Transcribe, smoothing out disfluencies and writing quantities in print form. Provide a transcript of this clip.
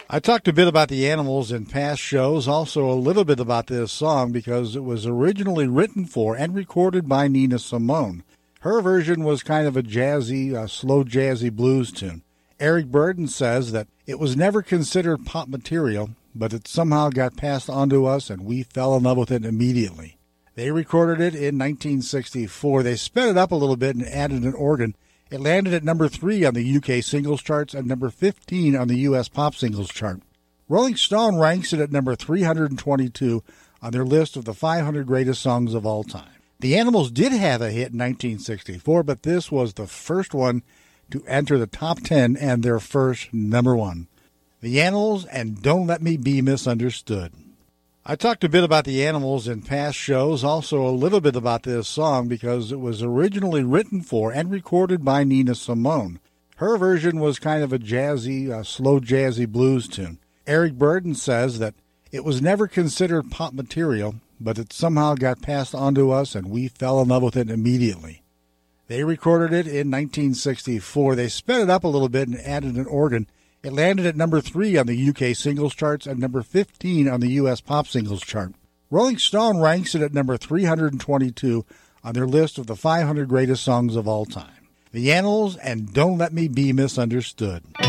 I talked a bit about the Animals in past shows, also a little bit about this song because it was originally written for and recorded by Nina Simone. Her version was kind of a jazzy, slow jazzy blues tune. Eric Burdon says that it was never considered pop material, but it somehow got passed on to us and we fell in love with it immediately. They recorded it in 1964. They sped it up a little bit and added an organ. It landed at number 3 on the UK singles charts and number 15 on the US pop singles chart. Rolling Stone ranks it at number 322 on their list of the 500 greatest songs of all time. The Animals did have a hit in 1964, but this was the first one to enter the top 10 and their first number 1. The Animals and Don't Let Me Be Misunderstood. I talked a bit about the Animals in past shows, also a little bit about this song because it was originally written for and recorded by Nina Simone. Her version was kind of a jazzy, slow jazzy blues tune. Eric Burdon says that it was never considered pop material, but it somehow got passed on to us and we fell in love with it immediately. They recorded it in 1964. They sped it up a little bit and added an organ. It landed at number 3 on the UK singles charts and number 15 on the US pop singles chart. Rolling Stone ranks it at number 322 on their list of the 500 greatest songs of all time. The Animals and Don't Let Me Be Misunderstood.